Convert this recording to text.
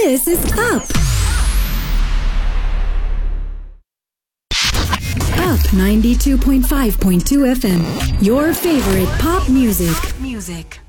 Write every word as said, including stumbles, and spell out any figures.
This is Up. Up ninety-two point five point two F M. Your favorite pop music. Music.